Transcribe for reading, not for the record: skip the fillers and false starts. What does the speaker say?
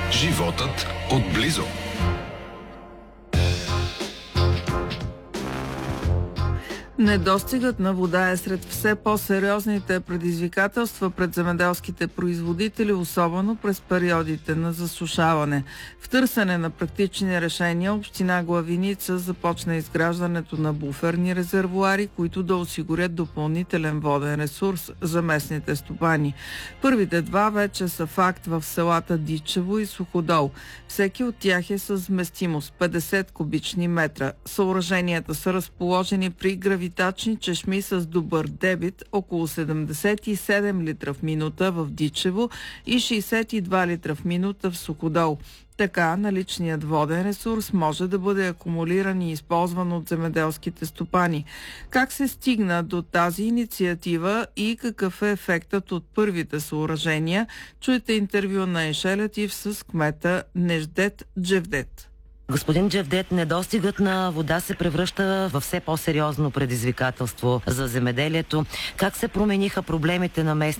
Животът отблизо. Недостигът на вода е сред все по-сериозните предизвикателства пред земеделските производители, особено през периодите на засушаване. В търсене на практични решения община Главиница започна изграждането на буферни резервоари, които да осигурят допълнителен воден ресурс за местните стопани. Първите два вече са факт в селата Дичево и Суходол. Всеки от тях е с вместимост 50 кубични метра. Съоръженията са разположени при гравитачни чешми с добър дебит, около 77 литра в минута в Дичево и 62 литра в минута в Суходол. Така наличният воден ресурс може да бъде акумулиран и използван от земеделските стопани. Как се стигна до тази инициатива и какъв е ефектът от първите съоръжения? Чуйте интервю на Ейшел Латиф с кмета Неждет Джевдет. Господин Джевдет, недостигът на вода се превръща в все по-сериозно предизвикателство за земеделието. Как се промениха проблемите на местните